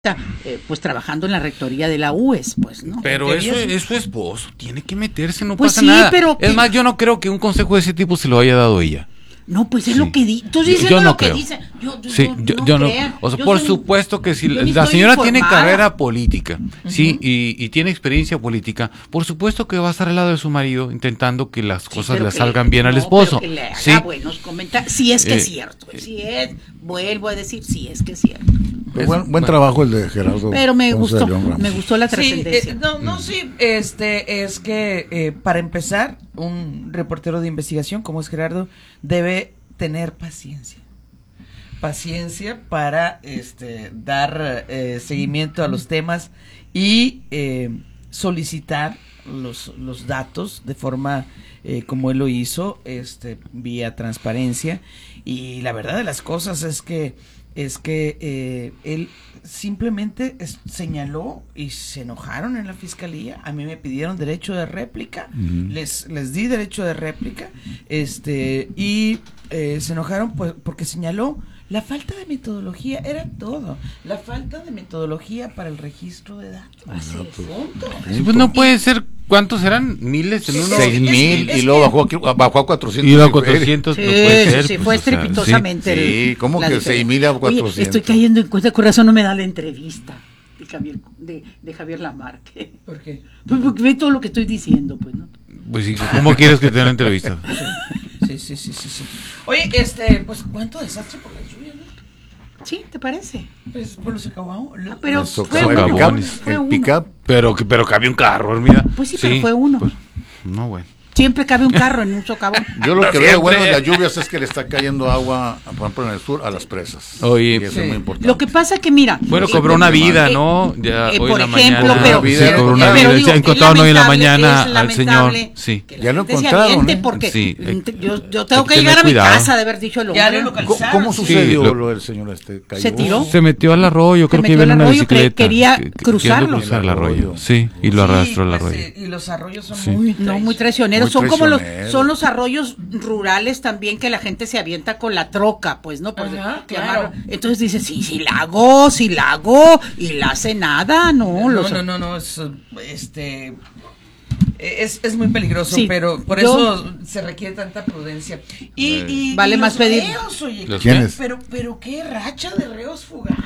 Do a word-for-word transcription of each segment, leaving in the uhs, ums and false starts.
Eh, pues trabajando en la rectoría de la U E S, pues, ¿no? Pero eso es su esposo, tiene que meterse, no pues pasa sí, nada. Pero es que... más, yo no creo que un consejo de ese tipo se lo haya dado ella. No, pues es sí. lo que dice. Tú dices yo no lo creo. que dice. Yo, yo, sí, yo, yo, no, yo no. crean. O sea, yo por soy, supuesto que si la informada. señora tiene carrera política, uh-huh. sí, y, y tiene experiencia política, por supuesto que va a estar al lado de su marido intentando que las cosas sí, le salgan bien no, al esposo. Pero que le haga sí. buenos comentarios. Si es que eh, es cierto. Si es, vuelvo a decir, si es que es cierto. Pues buen, buen bueno. trabajo el de Gerardo. Pero me gustó, me gustó la trascendencia. Sí, eh, no, no, sí, este, es que eh, para empezar, un reportero de investigación como es Gerardo debe tener paciencia. Paciencia para este, dar eh, seguimiento a los temas y eh, solicitar los, los datos de forma eh, como él lo hizo, este, vía transparencia. Y la verdad de las cosas es que es que eh, él simplemente es, señaló y se enojaron en la fiscalía. A mí me pidieron derecho de réplica, uh-huh. les les di derecho de réplica, este y eh, se enojaron pues porque señaló la falta de metodología, era todo, la falta de metodología para el registro de datos. Así es, punto. Sí, pues no puede ser. ¿Cuántos eran? ¿Miles en uno? Seis mil y luego bajó a, bajó a cuatrocientos. Y a cuatrocientos. Sí, no puede sí, ser, sí, pues, fue o sea, estrepitosamente. Sí, sí ¿cómo que seis mil a cuatrocientos? Oye, estoy cayendo en cuenta, corazón no me da la entrevista de Javier, de, de Javier Lamarque. ¿Por qué? Pues porque ve todo lo que estoy diciendo, pues, ¿no? Pues sí, ¿cómo quieres que te den la entrevista? Sí, sí, sí, sí, sí. Oye, este, pues, ¿cuánto desastre por la lluvia, no? Sí, ¿te parece? Pues por los socavones. Ah, pero fue, fue uno, uno, fue el pick-up. Pero, pero cabía un carro, mira. Pues sí, sí, pero fue uno. Pues, no, bueno. Siempre cabe un carro en un socavón. Yo lo que veo bueno de las lluvias es que le está cayendo agua, por ejemplo, en el sur, a las presas. Oye, y eso sí. es muy importante. Lo que pasa que, mira... Bueno, eh, cobró eh, una vida, eh, ¿no? Ya eh, hoy por en la ejemplo, mañana. pero... Sí, cobró una pero vida. digo, Se ha encontrado hoy en la mañana es al señor. Sí. Que ya lo se encontraron, aviente ¿eh? Porque sí, eh, yo, yo tengo que que llegar a mi cuidado. casa de haber dicho el hombre. Ya lo localizaron. ¿Cómo sucedió sí, lo, lo del señor este? ¿Cayó? ¿Se tiró? Se metió al arroyo, creo que iba en una arroyo, bicicleta. Quería que, cruzarlo. cruzar el arroyo. Sí, y lo sí, arrastró el pues, arroyo. Eh, y los arroyos son sí. muy... No, muy traicioneros. Muy son como los... Son los arroyos rurales también que la gente se avienta con la troca, pues, ¿no? Pues, Ajá, que claro. amarra. Entonces dice, sí, sí la hago, sí la hago, y la hace nada, ¿no? No, los... no, no, no, es, este... Es, es muy peligroso, sí, pero por yo, eso se requiere tanta prudencia. Y, y vale y más pedir. Reos, oye, ¿Quiénes? Pero, pero qué racha de reos fugados.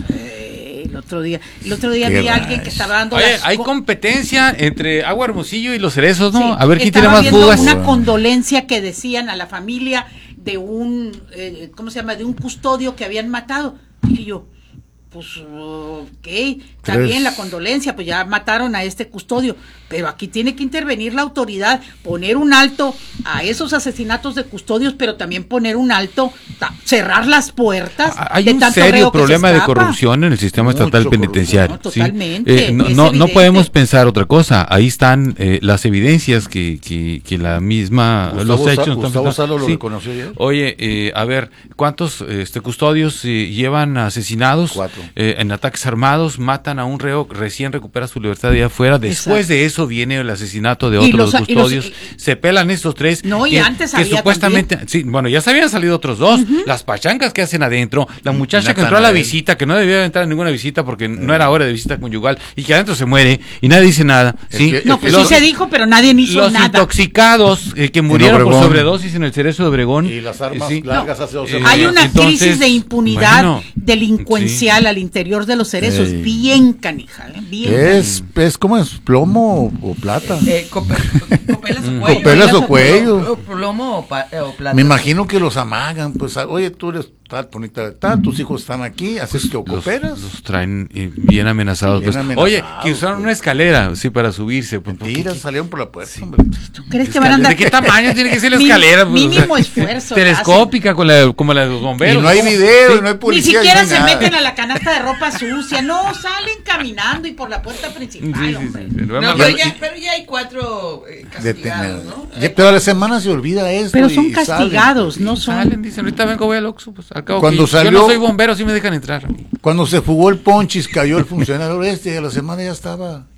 Eh, el otro día, el otro día vi a alguien que estaba dando. Oye, las hay competencia entre Agua Hermosillo y los Cerezos, ¿no? Sí, a ver quién tiene más fugas. Una condolencia que decían a la familia de un, eh, ¿cómo se llama? De un custodio que habían matado. Y yo, pues, ok, está Tres. bien la condolencia, pues ya mataron a este custodio, pero aquí tiene que intervenir la autoridad, poner un alto a esos asesinatos de custodios, pero también poner un alto, ta, cerrar las puertas. Hay de un tanto serio reo que problema se de escapa. corrupción en el sistema Mucho estatal corrupción. penitenciario. No, totalmente, ¿sí? Eh, no, es no, no evidente. podemos pensar otra cosa. Ahí están eh, las evidencias que, que, que la misma Gustavo los hechos. Sa- Gustavo están- Salo lo sí. reconoció ayer. Oye, eh, a ver, ¿cuántos este, custodios eh, llevan asesinados? Cuatro. Eh, en ataques armados, matan a un reo, recién recupera su libertad de allá afuera. Después Exacto. de eso viene el asesinato de Y otros los- y los- custodios. Se pelan estos tres. No, y que, antes que había supuestamente, sí, bueno, ya se habían salido otros dos. Uh-huh. Las pachancas que hacen adentro, la muchacha que entró a la visita, que no debía entrar a ninguna visita porque no era hora de visita conyugal y que adentro se muere y nadie dice nada. ¿sí? que- No, pues Los- sí se dijo, pero nadie hizo los nada. intoxicados eh, que murieron por Obregón. sobredosis en el Cerezo de Obregón. Y las armas sí. largas hace dos Eh, semanas. Hay una entonces, crisis de impunidad bueno, delincuencial sí. al interior de los cerezos, Ey. bien canija, ¿eh? Bien Es, es como es plomo o, o plata. Eh, cope- copelas o cuello. Copelas o cuello. O plomo o, pa- o plata. Me imagino que los amagan, pues, a- oye, tú eres tal bonita, tal, tus hijos están aquí, así que o Los, cooperas. los traen eh, bien amenazados. Bien pues. amenazados, Oye, que usaron una escalera, sí, para subirse. pues, Mentiras, porque- salieron por la puerta, hombre. ¿Tú crees que van a andar? ¿De qué tamaño tiene que ser la Mi- escalera? Pues, mínimo o sea, esfuerzo, Telescópica, con la, como la de los bomberos. Y no hay ¿cómo? video, Sí. y no hay Ni policía. siquiera no hay se nada. meten a la canasta de ropa sucia, no, salen caminando y por la puerta principal, Sí, sí, hombre. sí. Pero No, vamos pero, a- ya, pero ya hay cuatro eh, castigados, ¿no? Ya, pero a la semana se olvida esto. Pero y son salen. castigados, no son. Salen, dicen, ahorita vengo, voy al Oxxo, pues al cabo Cuando que salió- yo no soy bombero, sí me dejan entrar. Cuando se fugó el Ponchis, cayó el funcionario este y a la semana ya estaba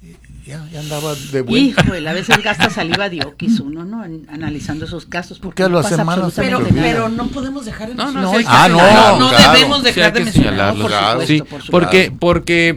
ya, ya andaba de vuelta. Híjole, a veces gasta saliva de oquis uno, ¿no? En- analizando esos casos. ¿Por qué a no las pasa semanas Pero, absolutamente nada. pero no podemos dejar de No, no, mencionar. sí hay que Ah, no, señalarlo. no claro. debemos Sí, dejar hay de que mencionar. señalarlo. por Claro. supuesto, Sí, por supuesto. porque, porque